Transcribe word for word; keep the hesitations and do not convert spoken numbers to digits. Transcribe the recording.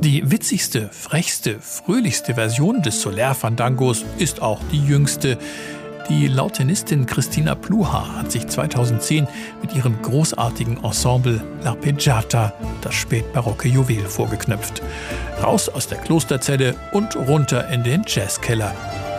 Die witzigste, frechste, fröhlichste Version des Soler-Fandangos ist auch die jüngste. Die Lautenistin Christina Pluhar hat sich zweitausendzehn mit ihrem großartigen Ensemble L'Arpeggiata das spätbarocke Juwel vorgeknöpft. Raus aus der Klosterzelle und runter in den Jazzkeller.